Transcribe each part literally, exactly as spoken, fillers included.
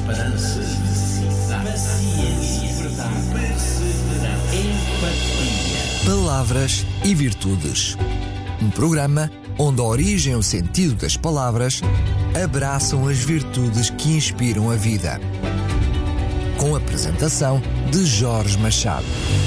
esperança, paciência, verdade, perseverança, empatia. Palavras e Virtudes. Um programa onde a origem e o sentido das palavras abraçam as virtudes que inspiram a vida. Com a apresentação de Jorge Machado.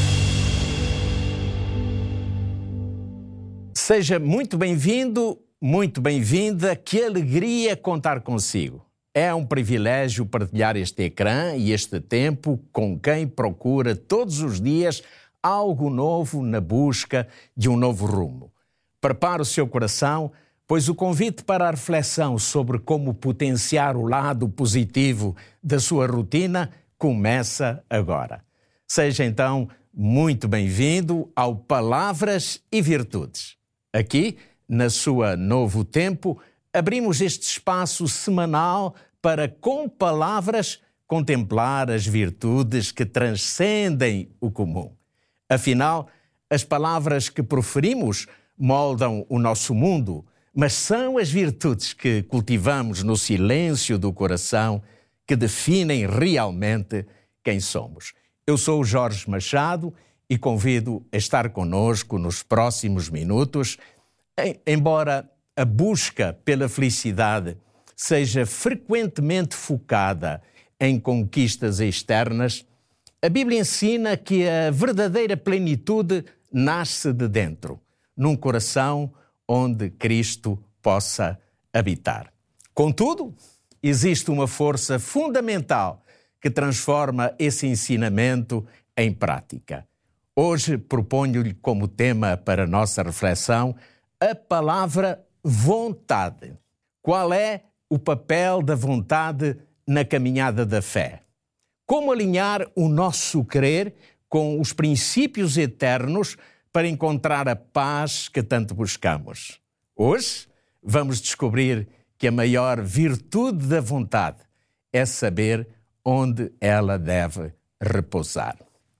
Seja muito bem-vindo, muito bem-vinda, que alegria contar consigo. É um privilégio partilhar este ecrã e este tempo com quem procura todos os dias algo novo na busca de um novo rumo. Prepare o seu coração, pois o convite para a reflexão sobre como potenciar o lado positivo da sua rotina começa agora. Seja então muito bem-vindo ao Palavras e Virtudes. Aqui, na sua Novo Tempo, abrimos este espaço semanal para, com palavras, contemplar as virtudes que transcendem o comum. Afinal, as palavras que proferimos moldam o nosso mundo, mas são as virtudes que cultivamos no silêncio do coração que definem realmente quem somos. Eu sou o Jorge Machado e convido a estar conosco nos próximos minutos. Embora a busca pela felicidade seja frequentemente focada em conquistas externas, a Bíblia ensina que a verdadeira plenitude nasce de dentro, num coração onde Cristo possa habitar. Contudo, existe uma força fundamental que transforma esse ensinamento em prática. Hoje proponho-lhe como tema para a nossa reflexão a palavra vontade. Qual é o papel da vontade na caminhada da fé? Como alinhar o nosso querer com os princípios eternos para encontrar a paz que tanto buscamos? Hoje vamos descobrir que a maior virtude da vontade é saber onde ela deve repousar.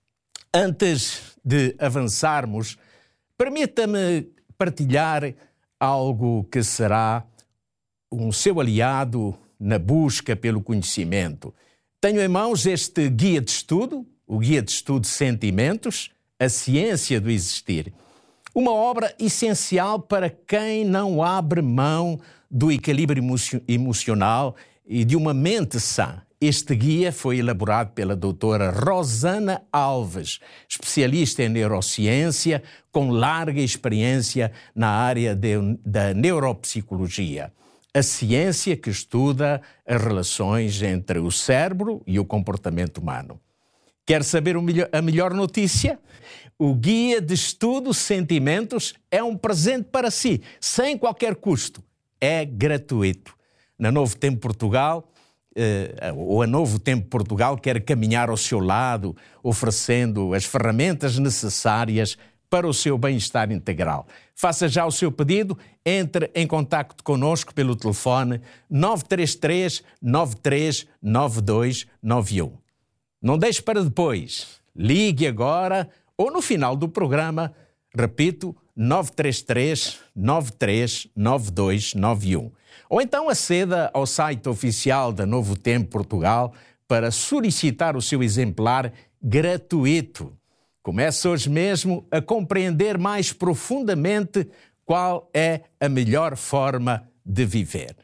Antes de avançarmos, permita-me partilhar algo que será um seu aliado na busca pelo conhecimento. Tenho em mãos este guia de estudo, o Guia de Estudo Sentimentos, a Ciência do Existir. Uma obra essencial para quem não abre mão do equilíbrio emocional e de uma mente sã. Este guia foi elaborado pela doutora Rosana Alves, especialista em neurociência, com larga experiência na área de, da neuropsicologia. A ciência que estuda as relações entre o cérebro e o comportamento humano. Quer saber o melhor, a melhor notícia? O Guia de Estudo Sentimentos é um presente para si, sem qualquer custo. É gratuito. Na Novo Tempo Portugal, eh, ou a Novo Tempo Portugal quer caminhar ao seu lado, oferecendo as ferramentas necessárias para o seu bem-estar integral. Faça já o seu pedido, entre em contacto connosco pelo telefone nove três três, nove três nove dois nove um. Não deixe para depois. Ligue agora ou no final do programa, repito, nove três três, nove três nove dois nove um. Ou então aceda ao site oficial da Novo Tempo Portugal para solicitar o seu exemplar gratuito. Comece hoje mesmo a compreender mais profundamente qual é a melhor forma de viver.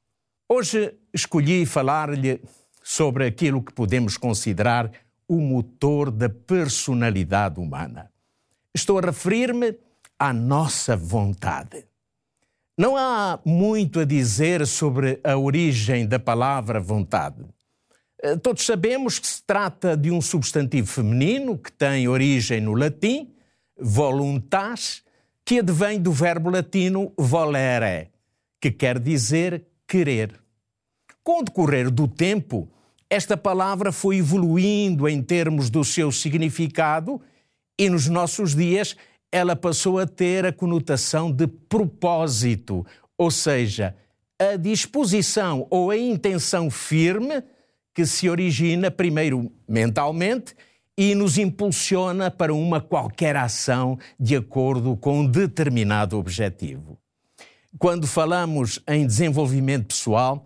Hoje escolhi falar-lhe sobre aquilo que podemos considerar o motor da personalidade humana. Estou a referir-me à nossa vontade. Não há muito a dizer sobre a origem da palavra vontade. Todos sabemos que se trata de um substantivo feminino que tem origem no latim, voluntas, que advém do verbo latino volere, que quer dizer querer. Com o decorrer do tempo, esta palavra foi evoluindo em termos do seu significado e nos nossos dias ela passou a ter a conotação de propósito, ou seja, a disposição ou a intenção firme que se origina primeiro mentalmente e nos impulsiona para uma qualquer ação de acordo com um determinado objetivo. Quando falamos em desenvolvimento pessoal,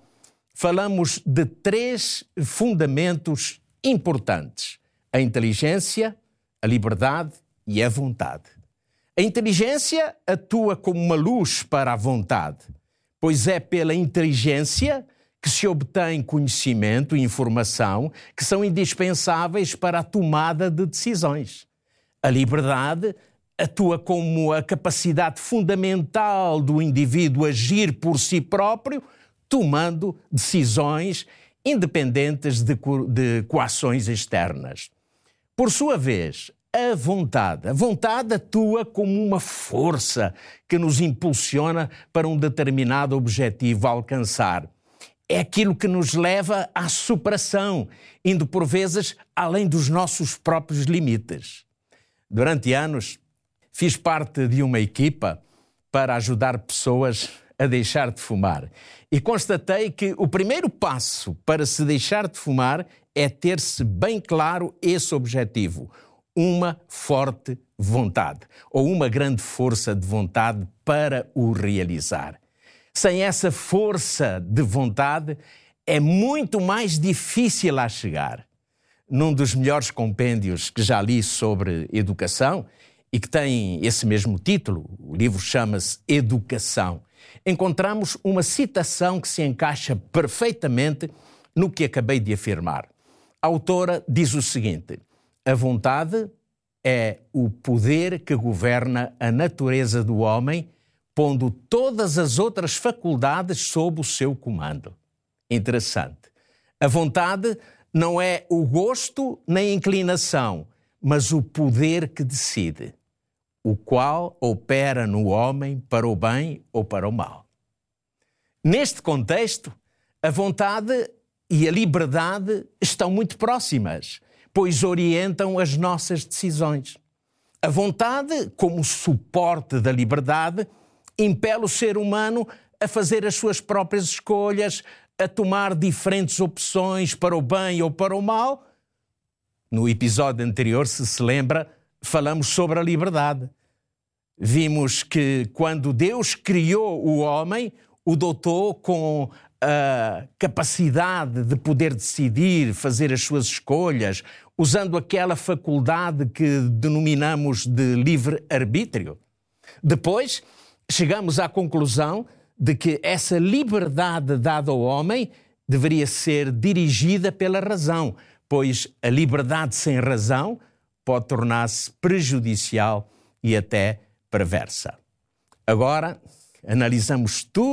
falamos de três fundamentos importantes: a inteligência, a liberdade e a vontade. A inteligência atua como uma luz para a vontade, pois é pela inteligência que se obtém conhecimento e informação que são indispensáveis para a tomada de decisões. A liberdade atua como a capacidade fundamental do indivíduo agir por si próprio, tomando decisões independentes de, co- de coações externas. Por sua vez, a vontade. A vontade atua como uma força que nos impulsiona para um determinado objetivo a alcançar. É aquilo que nos leva à superação, indo por vezes além dos nossos próprios limites. Durante anos, fiz parte de uma equipa para ajudar pessoas a deixar de fumar. E constatei que o primeiro passo para se deixar de fumar é ter-se bem claro esse objetivo, uma forte vontade, ou uma grande força de vontade para o realizar. Sem essa força de vontade, é muito mais difícil lá chegar. Num dos melhores compêndios que já li sobre educação, e que tem esse mesmo título, o livro chama-se Educação, encontramos uma citação que se encaixa perfeitamente no que acabei de afirmar. A autora diz o seguinte: a vontade é o poder que governa a natureza do homem, pondo todas as outras faculdades sob o seu comando. Interessante. A vontade não é o gosto nem a inclinação, mas o poder que decide, o qual opera no homem para o bem ou para o mal. Neste contexto, a vontade e a liberdade estão muito próximas, pois orientam as nossas decisões. A vontade, como suporte da liberdade, impele o ser humano a fazer as suas próprias escolhas, a tomar diferentes opções para o bem ou para o mal. No episódio anterior, se se lembra, falamos sobre a liberdade. Vimos que quando Deus criou o homem, o dotou com a capacidade de poder decidir, fazer as suas escolhas, usando aquela faculdade que denominamos de livre-arbítrio. Depois, chegamos à conclusão de que essa liberdade dada ao homem deveria ser dirigida pela razão, pois a liberdade sem razão pode tornar-se prejudicial e até perversa. Agora, analisamos tudo